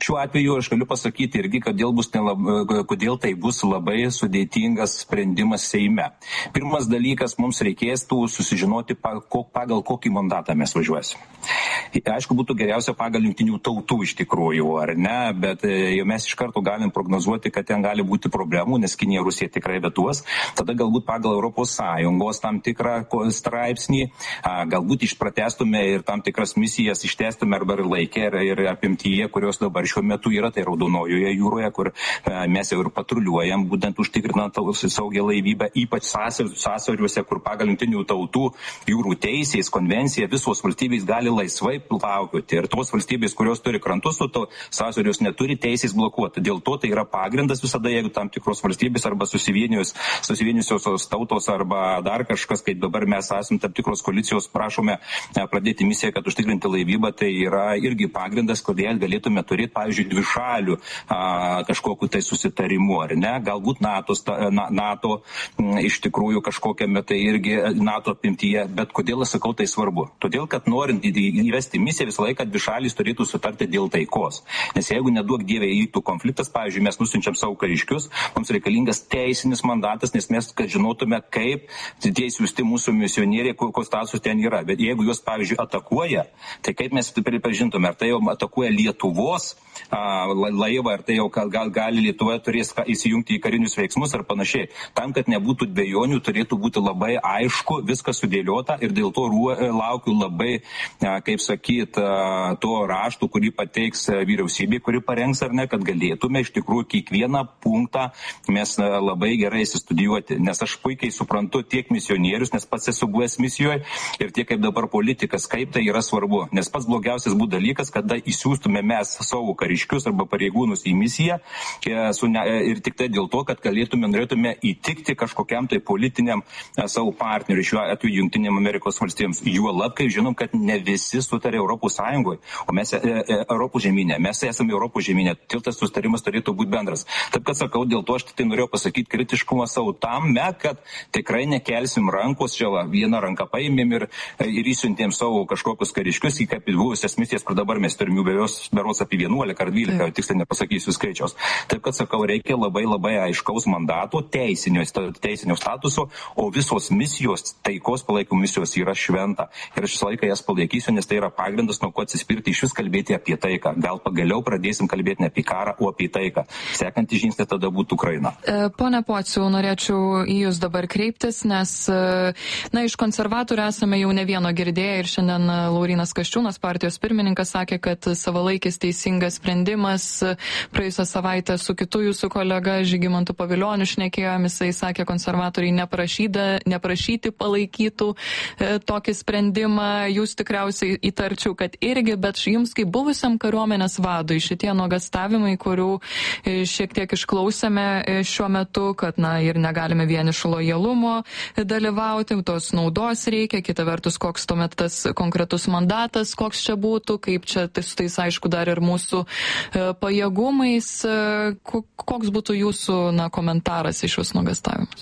Šiuo atveju aš galiu pasakyti irgi, kodėl tai bus labai sudėtingas sprendimas Seime. Pirmas dalykas, mums reikėstų susižinoti, pagal kokį mandatą mes važiuosim. Aišku, būtų geriausia pagal jungtinių tautų iš tikrųjų, ar ne, bet jau mes iš karto galim prognozuoti, kad ten gali būti problemų, nes Kinija, Rusija tikrai vetuos. Tada galbūt pagal ES tam tikrą straipsnį, galbūt išpratestume ir tam tikras misijas ištęstume arba ir laikė ir apimtyje, kurios dabar šiuo metu yra, tai Raudonojoje jūroje, kur mes jau ir patruliuojam, būtent užtikrinant saugią laivybę, ypač sąsiauriuose, kur pagal jungtinių tautų jūrų teisės konvenciją visos valstybės gali laisvai plaukioti. Ir tos valstybės, kurios turi krantus, su to sąsiaurius neturi teisės blokuoti. Dėl to tai yra pagrindas visada, jeigu tam tikros valstybės arba susivienijusios tautos arba dar kažkas, kaip dabar mes esame tam tikros koalicijos, prašome pradėti misiją, kad užtikrinti laivybą, tai yra irgi pagrindas, kodėl galėtume turėti, pavyzdžiui, dvišalių kažkokiu tai susitarimu, ar ne? Galbūt NATO iš tikrųjų kažkokiame tai irgi NATO apimtyje, bet kodėl aš sakau tai svarbu? Todėl, kad norint įvesti misiją, visą laiką dvišalys turėtų sutarti dėl taikos. Nes jeigu neduok dievė įvyktų konfliktas, pavyzdžiui, mes nusiunčiam savo kariškius, mums reikalingas teisinis mandatas, nes mes, kad žinotume, kaip tie siųsti mūsų misionieriai, kokios statusas ten yra. Bet jeigu juos, pavyzdžiui, atakuoja, tai kaip mes pripažintume, ar tai jau atakuoja Lietuvos laivą, ar tai jau gali Lietuvoje turės įsijungti į karinius veiksmus ar panašiai. Tam, kad nebūtų dvejonių, turėtų būti labai aišku, viskas sudėliota ir dėl to laukiu labai, kaip sakyt, to raštų, kurį pateiks vyriausybė, kuri parengs ar ne, kad galėtume iš tikrųjų kiekvieną punktą mes labai gerai įsistudijuoti. Nes aš puikiai suprantu tiek misionierius, nes pats esu buvęs misijoje ir tiek kaip dabar politikas, kaip tai yra svarbu. Nes pats blogiausias būtų dalykas, kada įsiųstume mes savo kariškius arba pareigūnus į misiją ir tik tai dėl to, kad norėtume įtikti kažkokiam tai politiniam savo partneriui, šiuo atveju Jungtinėm Amerikos valstijoms. Juolab, kai žinom, kad ne visi sutarė Europos Sąjungoje, o mes Europos žemynė. Mes esame Europos žemynė, til tas sustarimas turėtų būti bendras. Taip, kad sakau, dėl to aš tai norėjau pasakyti kritiškumą savo tam, kad tikrai nekelsim rankos, čia vieną ranką paėmėm ir įsiuntėm savo kažkokius kariškius, į kaip buvusias misijas, kur dabar mes turim jų beros apie 11 ar 12, tiksliai nepasakysiu skaičiaus. Taip, kad sakau, reikia labai aiškaus mandato, teisinio statuso, o visos misijos, taikos palaikymo misijos yra šventa. Ir aš visą laiką jas palaikysiu, nes tai yra pagrindas, nuo ko atsispirti iš vis kalbėti apie taiką. Gal pagaliau pradėsim kalbėti ne apie karą, o apie taiką. Sekantis žingsnis tada būtų Ukraina. Pone Pociau, norėčiau į Jūs dabar kreiptis, nes iš konservatorių esame jau ne vieno girdėję ir šiandien Laurynas Kasčiūnas, partijos pirmininkas, sakė, kad savalaikis teisingas sprendimas. Praėjusią savaitę su kitu Jūsų kolega Žygimantu Pavilioniu šnekėjom, jisai sakė, konservatoriai neprašyti palaikytų tokį sprendimą. Jūs tikriausiai įtarčiau, kad irgi, bet jums kaip buvusiam kariuomenės vadui šitie nuogastavimai, kurių šiek tiek išklausėme šiuo metu, kad ir negalime vien iš lojalumo dalyvauti, tos naudos reikia, kita vertus, koks tuomet tas konkretus mandatas, koks čia būtų, kaip čia su tais aišku dar ir mūsų pajėgumais, koks būtų Jūsų komentaras į šios nuogastavimus?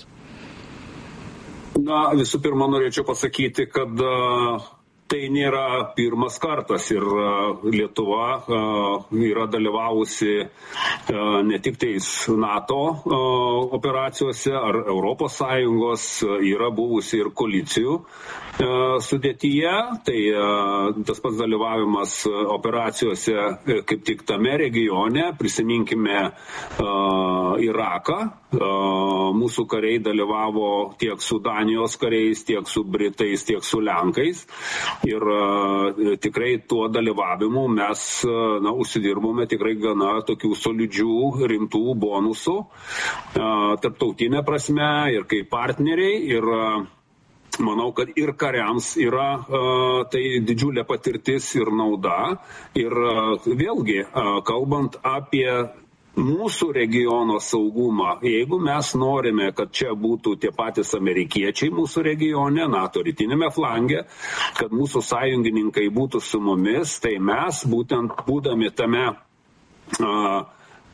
Visų pirma, norėčiau pasakyti, kad tai nėra pirmas kartas ir Lietuva yra dalyvavusi ne tik tais NATO operacijose ar Europos Sąjungos, yra buvusi ir koalicijų sudėtyje, tai tas pats dalyvavimas operacijose kaip tik tame regione, prisiminkime Iraką, mūsų kariai dalyvavo tiek su Danijos kariais, tiek su Britais, tiek su Lenkais. Ir tikrai tuo dalyvavimu mes užsidirbome tikrai gana tokių solidžių, rimtų bonusų tarptautinė prasme ir kaip partneriai. Ir manau, kad ir kariams yra tai didžiulė patirtis ir nauda. Ir vėlgi, kalbant apie mūsų regiono saugumą, jeigu mes norime, kad čia būtų tie patys amerikiečiai mūsų regione, NATO rytinėme flange, kad mūsų sąjungininkai būtų su mumis, tai mes būtent būdami tame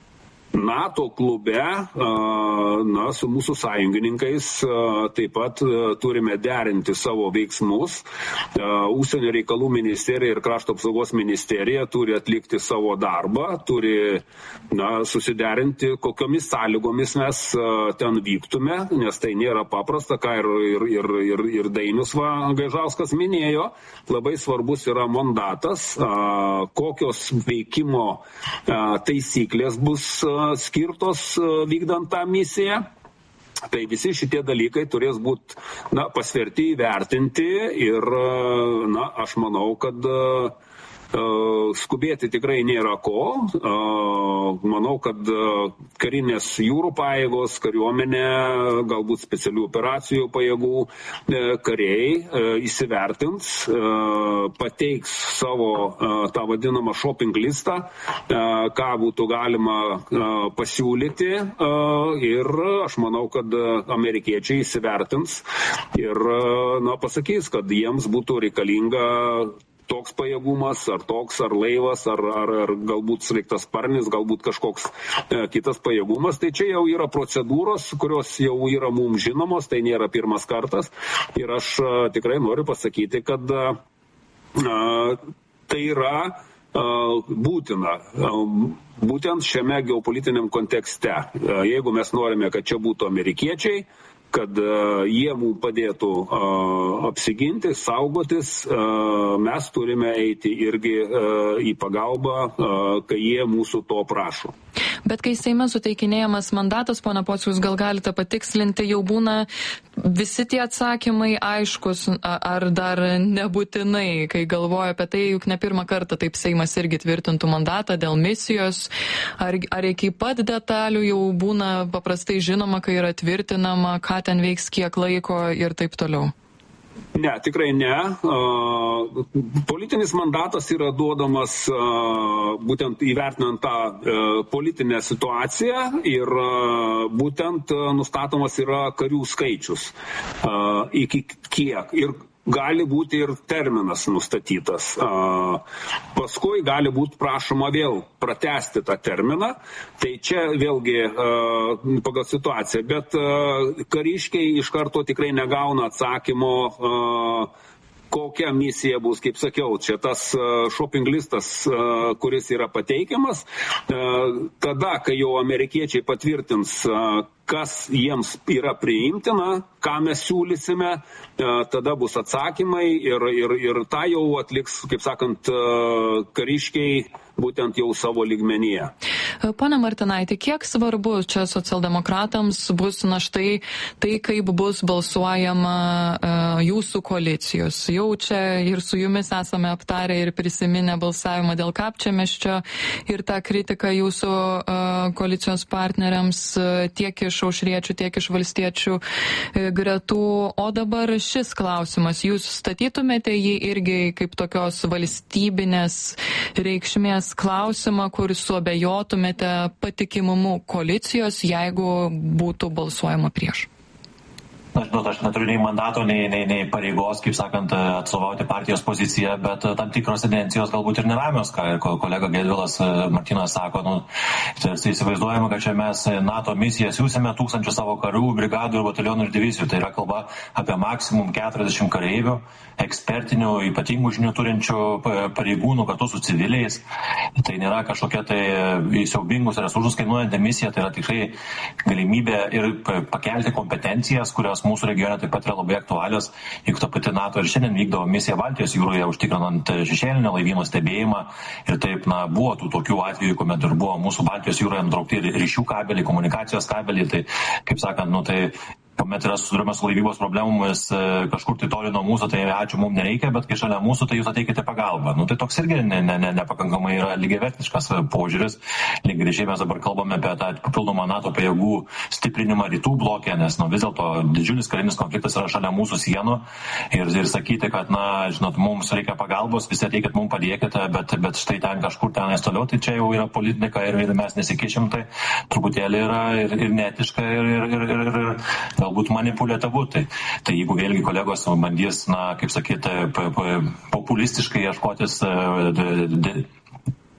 NATO klube, su mūsų sąjungininkais taip pat turime derinti savo veiksmus. Užsienio reikalų ministerija ir krašto apsaugos ministerija turi atlikti savo darbą, turi susiderinti, kokiomis sąlygomis mes ten vyktume, nes tai nėra paprasta, ką ir Dainius Gaižauskas minėjo. Labai svarbus yra mandatas, kokios veikimo taisyklės bus skirtos vykdant tą misiją. Tai visi šitie dalykai turės būti pasverti, įvertinti ir aš manau, kad skubėti tikrai nėra ko. Manau, kad karinės jūrų pajėgos, kariuomenė, galbūt specialių operacijų pajėgų kariai įsivertins, pateiks savo tą vadinamą shopping listą, ką būtų galima pasiūlyti ir aš manau, kad amerikiečiai įsivertins ir pasakys, kad jiems būtų reikalinga toks pajėgumas, ar toks, ar laivas, ar galbūt sraigtasparnis, galbūt kažkoks kitas pajėgumas. Tai čia jau yra procedūros, kurios jau yra mums žinomos, tai nėra pirmas kartas. Ir aš tikrai noriu pasakyti, kad tai yra būtina. Būtent šiame geopolitiniam kontekste. Jeigu mes norime, kad čia būtų amerikiečiai, kad jie mums padėtų apsiginti, saugotis, mes turime eiti irgi į pagalbą, kai jie mūsų to prašo. Bet kai Seime suteikinėjamas mandatas, pone Pociau, gal galite patikslinti, jau būna visi tie atsakymai aiškus, ar dar nebūtinai, kai galvoju apie tai, juk ne pirmą kartą taip Seimas irgi tvirtintų mandatą dėl misijos, ar iki pat detalių jau būna paprastai žinoma, kai yra tvirtinama, ką ten veiks, kiek laiko ir taip toliau? Ne, tikrai ne. Politinis mandatas yra duodamas būtent įvertinant tą politinę situaciją ir būtent nustatomas yra karių skaičius. Iki kiek. Ir gali būti ir terminas nustatytas. Paskui gali būti prašoma vėl pratęsti tą terminą. Tai čia vėlgi pagal situaciją. Bet kariškiai iš karto tikrai negauna atsakymo, kokia misija bus, kaip sakiau, čia tas shopping listas, kuris yra pateikiamas. Tada, kai jau amerikiečiai patvirtins, kas jiems yra priimtina, ką mes siūlysime, tada bus atsakymai ir tą jau atliks, kaip sakant, kariškiai būtent jau savo lygmenyje. Pone Martinaiti, kiek svarbu čia socialdemokratams bus štai tai, kaip bus balsuojama jūsų koalicijos? Jau čia ir su jumis esame aptarę ir prisiminę balsavimą dėl Kapčiamiesčio ir tą kritiką jūsų koalicijos partneriams tiek iš aušriečių, tiek iš valstiečių gretų. O dabar šis klausimas, jūs statytumėte jį irgi kaip tokios valstybinės reikšmės klausimą, kur suabejotumėte patikimumu koalicijos, jeigu būtų balsuojama prieš? Aš neturiu nei mandato, nei pareigos, kaip sakant, atstovauti partijos poziciją, bet tam tikros tendencijos galbūt ir neramios, ką kolega Gedvilas Martynas sako. Tai įsivaizduojama, kad čia mes NATO misiją siūsime 1000 savo karių, brigadų ir batalionų ir divizijų. Tai yra kalba apie maksimum 40 kareivių, ekspertinių, ypatingų žinių turinčių pareigūnų kartu su civiliais. Tai nėra kažkokia tai siaubingus resursus kainuojanti misija, tai yra tikrai galimybė ir pakelti kompetencijas, kurios mūsų regione taip pat yra labai aktualios. Juk ta pati NATO ir šiandien vykdavo misiją Baltijos jūroje, užtikrinant šešėlinio laivyno stebėjimą. Ir taip, buvo tų tokių atvejų, kuomet ir buvo mūsų Baltijos jūroje nutraukti ryšių kabeliai, komunikacijos kabeliai. Tai, kaip sakant, tai kuomet yra susiduriama su laivybos problemomis kažkur tai toli nuo mūsų, tai ačiū, mums nereikia, bet kai šalia mūsų, tai jūs ateikite pagalbą. Tai toks irgi nepakankamai yra lygiavertiškas požiūris. Lygiai mes dabar kalbame apie tą papildomą NATO pajėgų stiprinimą rytų blokė, nes vis dėlto didžiulis karinis konfliktas yra šalia mūsų sienų ir sakyti, kad, žinot, mums reikia pagalbos, visi ateikit, mums padėkite, bet štai ten kažkur tenais toliau, tai čia jau yra politika ir mes nesikišim, tai truputėlį yra ir neetiška ir galbūt manipuliatyvu. Tai jeigu vėlgi kolegos bandys, populistiškai ieškotis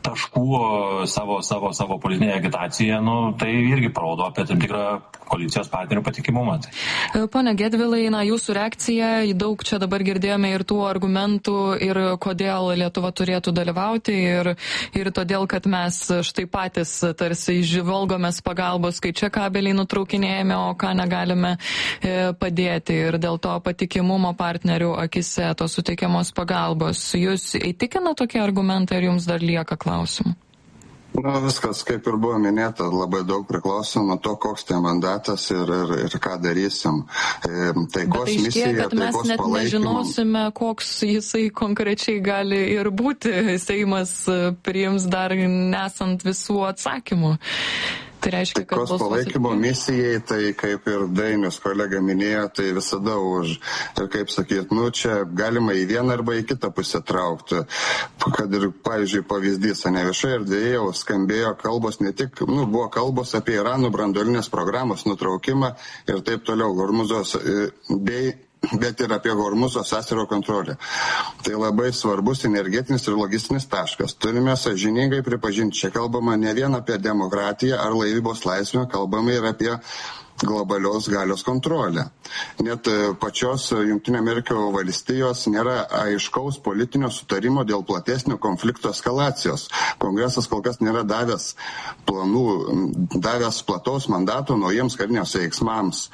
taškų savo politinėje agitacijoje, tai irgi parodo apie tam tikrą koalicijos partnerių patikimumą. Pone Gedvilai, jūsų reakcija, daug čia dabar girdėjome ir tų argumentų, ir kodėl Lietuva turėtų dalyvauti, ir todėl, kad mes štai patys tarsi žvalgomės pagalbos, kai čia kabeliai nutraukinėjame, o ką negalime padėti, ir dėl to patikimumo partnerių akise tos suteikiamos pagalbos. Jūs įtikina tokie argumentai, ar jums dar lieka klausimų? Viskas, kaip ir buvo minėta, labai daug priklauso nuo to, koks tai mandatas ir ką darysim. Taikos misija, kad mes net nežinosime, koks jisai konkrečiai gali ir būti. Seimas priims dar nesant visų atsakymų. Tai reiškia, kad taikos palaikymo misijai, tai kaip ir Dainius kolega minėjo, tai visada už. Ir kaip sakyt, čia galima į vieną arba į kitą pusę traukti. Kad ir, pavyzdžiui, pavyzdys, viešoje erdvėje jau skambėjo kalbos, ne tik, buvo kalbos apie Irano branduolinės programos nutraukimą ir taip toliau, Hormuzos bet ir apie Hormuzo sąsiaurio kontrolę. Tai labai svarbus energetinis ir logistinis taškas. Turime sąžiningai pripažinti, čia kalbama ne vien apie demokratiją ar laivybos laisvę, kalbama ir apie globalios galios kontrolę. Net pačios Jungtinių Amerikos valstijos nėra aiškaus politinio sutarimo dėl platesnio konflikto eskalacijos. Kongresas kol kas nėra davęs plataus mandato naujiems kariniams veiksmams.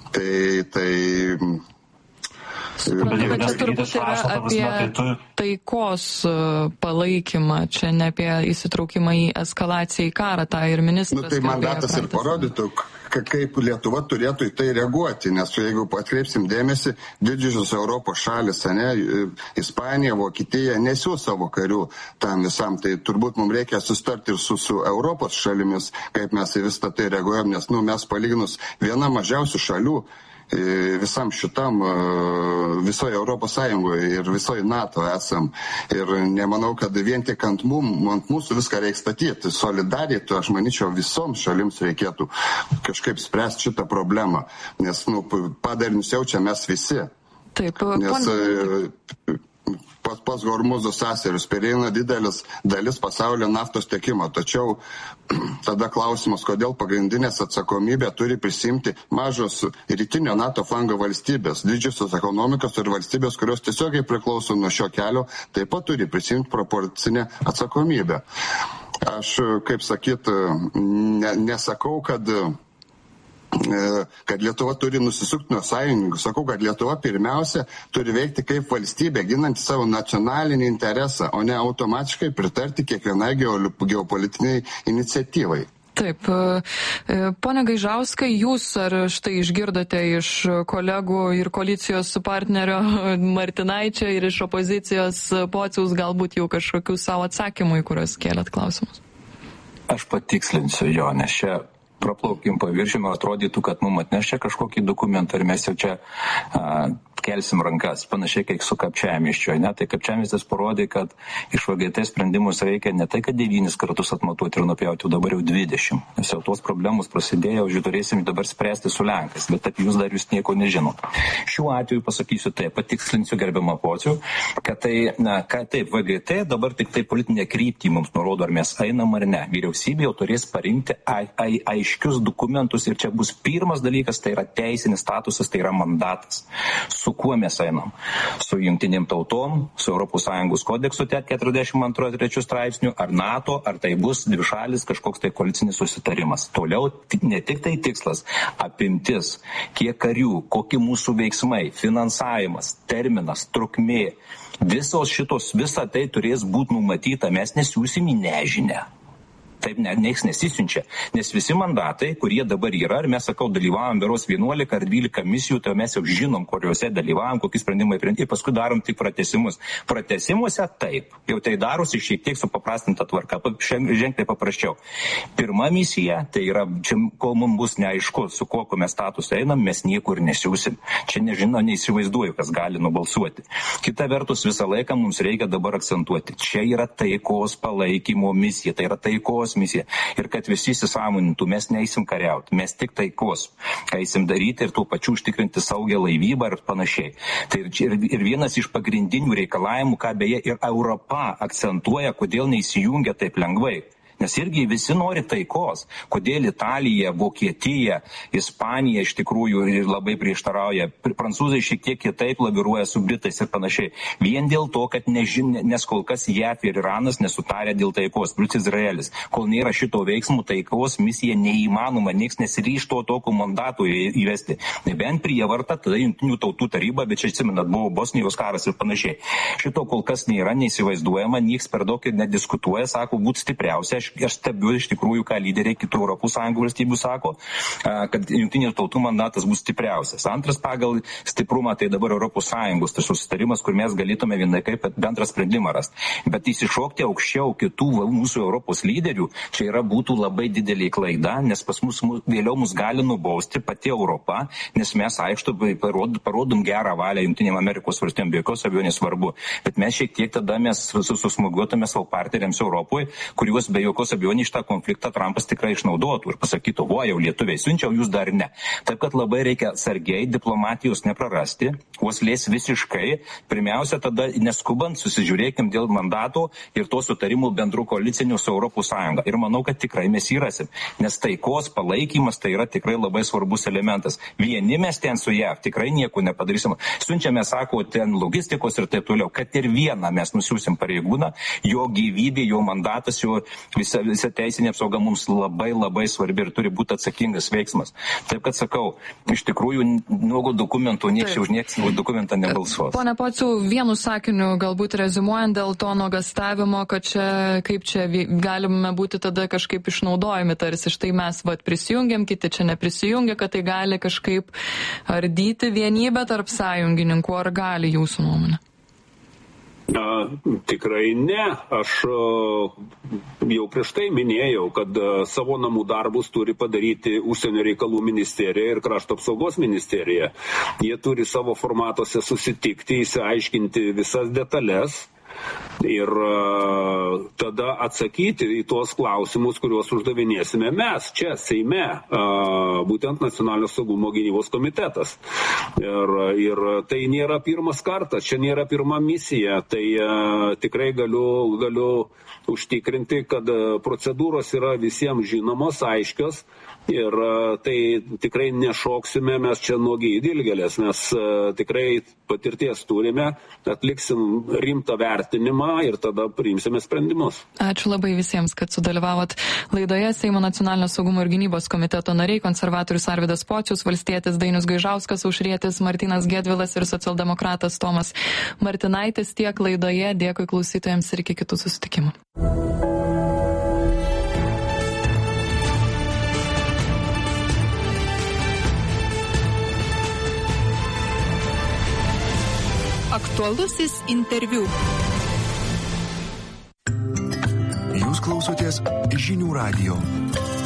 Suprantu, kad čia turbūt yra apie taikos palaikymą, čia ne apie įsitraukimą į eskalaciją, į karą, tą ir ministras. Tai mandatas ir parodytų, kaip Lietuva turėtų į tai reaguoti, nes jeigu atkreipsim dėmesį, didžiosios Europos šalis, Ispanija, Vokietija nesiūs savo karių tam visam, tai turbūt mums reikia sustarti ir su Europos šalimis, kaip mes į visą tai reaguojam, nes mes palyginus viena mažiausių šalių visam šitam, visoje Europos Sąjungoje ir visoje NATO esam. Ir nemanau, kad vien tik ant mūsų viską reikia statyti. Solidariai, aš manyčiau, visoms šalims reikėtų kažkaip spręsti šitą problemą, nes padarinius jaučia mes visi. Taip, nes pas Hormuzo sąsiaurius pereina didelis dalis pasaulio naftos tiekimo. Tačiau tada klausimas, kodėl pagrindinės atsakomybę turi prisimti mažos rytinio NATO flango valstybės, didžiosios ekonomikos ir valstybės, kurios tiesiogiai priklauso nuo šio kelio, taip pat turi prisimti proporcinę atsakomybę. Aš, kaip sakyt, nesakau, kad Lietuva turi nusisukti nuo sąjungininkų. Sakau, kad Lietuva pirmiausia turi veikti kaip valstybė, ginanti savo nacionalinį interesą, o ne automatiškai pritarti kiekvienai geopolitiniai iniciatyvai. Taip. Pone Gaižauskai, jūs ar štai išgirdote iš kolegų ir koalicijos partnerio Martinaičio ir iš opozicijos Pociaus galbūt jau kažkokių savo atsakymų, į kuriuos kėlėt klausimus? Aš patikslinsiu jo, nes čia praplaukim paviršiumi, atrodytų, kad mums atnešia kažkokį dokumentą ir mes jau čia kelsim rankas, panašiai kaip su Kapčiamiesčiu. Tai Kapčiamiestis parodė, kad iš VGT sprendimus reikia ne tai, kad 9 kartus atmatuoti ir nupjauti, dabar jau 20. Nes jau tos problemos prasidėjo, jau turėsim dabar spręsti su Lenkais, bet taip jūs nieko nežinot. Šiuo atveju pasakysiu taip, patikslinsiu gerbiamą Pocių, kad taip, VGT dabar tik tai politinė kryptį mums nurodo, ar mes einam ar ne. Vyriausybė jau turės parinkti aiškius dokumentus ir čia bus pirmas dalykas, tai yra teisinis statusas, tai yra mandatas. Su kuo mes einam? Su jungtinėm tautom, su ES kodeksu 42-3 straipsnių, ar NATO, ar tai bus dvišalis kažkoks tai koalicinis susitarimas. Toliau ne tik tai tikslas, apimtis, kiek karių, kokie mūsų veiksmai, finansavimas, terminas, trukmė, visa tai turės būti numatyta, mes nesiūsim į nežinę. Taip nieks nesisiunčia, nes visi mandatai, kurie dabar yra, ir mes, dalyvavom beros 11 ar 12 misijų, tai mes jau žinom, kuriuose dalyvavom, kokie sprendimai priimti, ir paskui darom tik pratęsimus. Pratęsimuose taip, jau tai darosi šiek tiek supaprastinta tvarka, ženkliai paprasčiau. Pirma misija, tai yra, čia, kol mums bus neaišku, su kokiu mes statusą einam, mes niekur nesiūsim. Čia neįsivaizduoju, kas gali nubalsuoti. Kita vertus, visą laiką mums reikia dabar akcentuoti, čia yra taikos palaikymo misija, tai yra taikos misija. Ir kad visi įsisąmonintų, mes neįsim kariauti, mes tik taikos eisim daryti ir tuo pačiu užtikrinti saugią laivybą ir panašiai. Tai ir vienas iš pagrindinių reikalavimų, ką beje ir Europa akcentuoja, kodėl neįsijungia taip lengvai. Nes irgi visi nori taikos. Kodėl Italija, Vokietija, Ispanija iš tikrųjų labai prieštarauja. Prancūzai šiek tiek kitaip laviruoja su Britais ir panašiai. Vien dėl to, kad nes kol kas JAV ir Iranas nesutarė dėl taikos, plus Izraelis. Kol nėra šito veiksmų, taikos misija neįmanoma, nieks nesiryžto tokio mandato įvesti. Nebent prievarta, tada Jungtinių tautų taryba, bet čia atsimenat, buvo Bosnijos karas ir panašiai. Šito kol kas nėra, neįsivaizduojama, nieks per daug ir nediskutuoja, sako, būt stipriausia. Aš stebiu iš tikrųjų, ką lyderiai kitų ES valstybių sako, kad Jungtinių tautų mandatas bus stipriausias. Antras pagal stiprumą tai dabar ES, tai susitarimas, kur mes galėtume vienai kaip bendrą sprendimą rasti. Bet įsišokti aukščiau kitų mūsų Europos lyderių, čia būtų labai didelė klaida, nes pas mus vėliau mus gali nubausti pati Europa, nes mes aikštų parodom gerą valią Jungtinėm Amerikos valstybėm, be jokios abejonės svarbu. Bet mes šiek tiek tada mes susmūgiuotume savo partneriams Europoje, kuriuos be jokios abejonės šitą konfliktą Trumpas tikrai išnaudotų ir pasakytų, jau lietuviai siunčia, jūs dar ne. Taip, kad labai reikia sargiai diplomatijos neprarasti, uoslės visiškai. Pirmiausia, tada neskubant susižiūrėkim dėl mandato ir to sutarimų bendrų koalicinių su ES. Ir manau, kad tikrai mes jį rasim. Nes taikos palaikymas tai yra tikrai labai svarbus elementas. Vieni mes ten su JAV tikrai nieko nepadarysim. Siunčiame, sako, ten logistikos ir taip toliau, kad ir vieną mes nusiųsim pareigūną, jo gyvybė, jo mandatas, jo visa teisinė apsauga mums labai labai svarbi ir turi būti atsakingas veiksmas. Taip, kad sakau, iš tikrųjų nuogo dokumentų nieks už nieks dokumentą nebalsuos. Pone Pociau, vienu sakiniu galbūt rezimuojant dėl to nuogastavimo, kad kaip čia galime būti tada kažkaip išnaudojami, tarsi štai mes prisijungiam, kiti čia neprisijungia, kad tai gali kažkaip ardyti vienybę tarp sąjungininkų, ar gali jūsų nuomonė? Tikrai ne. Aš jau prieš tai minėjau, kad savo namų darbus turi padaryti Užsienio reikalų ministerija ir Krašto apsaugos ministerija. Jie turi savo formatuose susitikti, įsiaiškinti visas detalės ir tada atsakyti į tuos klausimus, kuriuos uždavinėsime mes čia, Seime, būtent Nacionalinio saugumo gynybos komitetas. Ir tai nėra pirmas kartas, čia nėra pirma misija, tai tikrai galiu užtikrinti, kad procedūros yra visiems žinomos, aiškios ir tai tikrai nešoksime mes čia nuogiai dilgelės, mes tikrai patirties turime, atliksim rimtą vertinimą ir tada priimsime sprendimus. Ačiū labai visiems, kad sudalyvavot laidoje. Seimo Nacionalinio saugumo ir gynybos komiteto nariai, konservatorius Arvydas Pocius, valstietis Dainius Gaižauskas, aušrietis Martynas Gedvilas ir socialdemokratas Tomas Martinaitis. Tiek laidoje. Dėkui klausytojams ir iki kitų susitikimų. Aktualusis interviu. Jūs klausotės Žinių radijo.